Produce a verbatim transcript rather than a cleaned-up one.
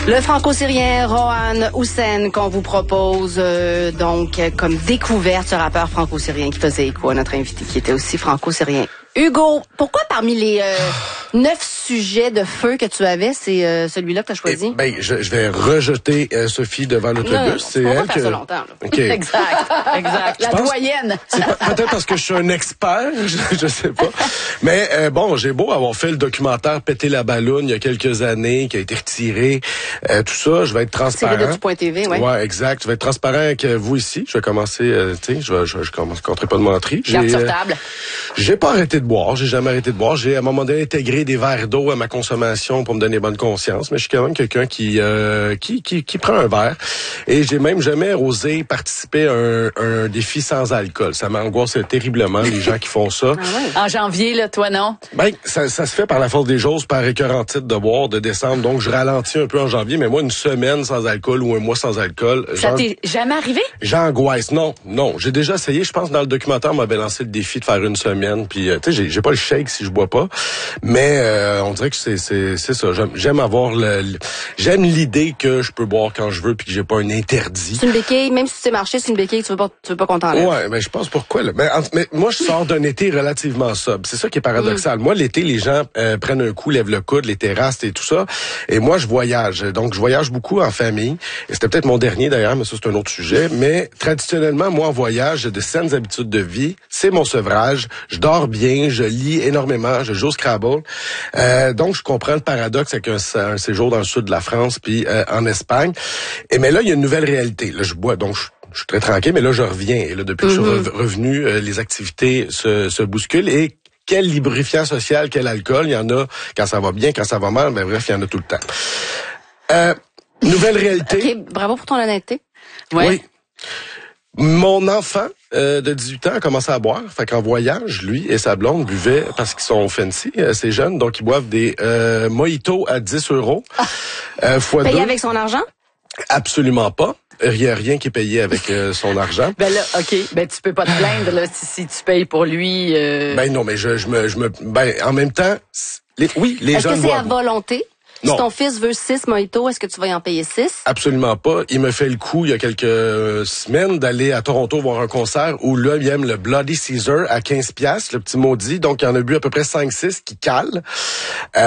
Le franco-syrien Rohan Hussein qu'on vous propose euh, donc comme découverte, ce rappeur franco-syrien qui faisait écho à notre invité qui était aussi franco-syrien. Hugo, pourquoi parmi les euh, neuf sujets de feu que tu avais, c'est euh, celui-là que tu as choisi? Eh ben, je, je vais rejeter euh, Sophie devant l'autobus. C'est elle que... ça longtemps, là. Okay. Exact, exact. La doyenne. C'est peut-être parce que je suis un expert, je, je sais pas. Mais euh, bon, j'ai beau avoir fait le documentaire Péter la balloune il y a quelques années, qui a été retiré, euh, tout ça, je vais être transparent. C'est de point T V, ouais. Ouais, exact. Je vais être transparent avec vous ici. Je vais commencer, euh, tu sais, je vais, je, je commence, je compterai pas de menterie. Garde sur table. Euh, j'ai pas arrêté de boire, j'ai jamais arrêté de boire. J'ai à un moment donné intégré des verres d'eau à ma consommation pour me donner bonne conscience, mais je suis quand même quelqu'un qui euh, qui, qui qui prend un verre. Et j'ai même jamais osé participer à un, un défi sans alcool. Ça m'angoisse terriblement les gens qui font ça. Ah ouais. En janvier, là, toi non? Ben ça, ça se fait par la force des choses, par écœurantite de boire de décembre. Donc je ralentis un peu en janvier, mais moi une semaine sans alcool ou un mois sans alcool. Ça t'est jamais arrivé? J'angoisse. Non, non. J'ai déjà essayé. Je pense dans le documentaire, on m'avait lancé le défi de faire une semaine. Puis tu sais, j'ai, j'ai pas le shake si je bois pas, mais euh, on dirait que c'est c'est c'est ça. J'aime, j'aime avoir le, le j'aime l'idée que je peux boire quand je veux puis que j'ai pas un interdit. C'est une béquille, même si tu sais marcher, c'est une béquille, tu veux pas tu veux pas qu'on t'enlève. Ouais, mais je pense pourquoi là. Mais, mais moi je sors d'un été relativement sobre. C'est ça qui est paradoxal. Mm. Moi l'été les gens euh, prennent un coup, lèvent le coude, les terrasses et tout ça. Et moi je voyage. Donc je voyage beaucoup en famille. Et c'était peut-être mon dernier d'ailleurs, mais ça c'est un autre sujet. Mais traditionnellement moi en voyage, j'ai de saines habitudes de vie. C'est mon sevrage. Je dors bien, je lis énormément, je joue au Scrabble. Euh, donc, je comprends le paradoxe avec un, un séjour dans le sud de la France puis euh, en Espagne. Et mais là, il y a une nouvelle réalité. Là, je bois, donc je, je suis très tranquille, mais là, je reviens. Et là, depuis mm-hmm. que je suis revenu, euh, les activités se, se bousculent. Et quel lubrifiant social, quel alcool. Il y en a quand ça va bien, quand ça va mal. Ben bref, il y en a tout le temps. Euh, nouvelle réalité. OK, bravo pour ton honnêteté. Ouais. Oui. Mon enfant euh, de dix-huit ans a commencé à boire. Fait qu'en voyage, lui et sa blonde buvaient, parce qu'ils sont fancy, assez jeunes, donc ils boivent des euh, mojitos à dix euros. Euh, fois Payé deux. avec son argent? Absolument pas. Il n'y a rien qui est payé avec euh, son argent. Ben là, OK, ben tu peux pas te plaindre là, si, si tu payes pour lui. Euh... Ben non, mais je, je me... je me ben, en même temps, les, oui, les Est-ce gens que c'est boivent. à volonté? Non. Si ton fils veut six mojitos, est-ce que tu vas y en payer six? Absolument pas. Il me fait le coup, il y a quelques semaines, d'aller à Toronto voir un concert où là, il aime le Bloody Caesar à quinze piastres, le petit maudit. Donc, il y en a bu à peu près cinq six qui calent. Euh,